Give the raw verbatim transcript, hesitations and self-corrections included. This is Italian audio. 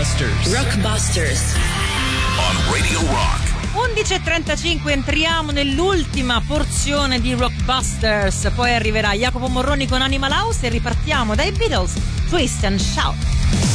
Rockbusters. Rockbusters. On Radio Rock. undici e trentacinque, entriamo nell'ultima porzione di Rockbusters. Poi arriverà Jacopo Morroni con Animal House e ripartiamo dai Beatles, Twist and Shout.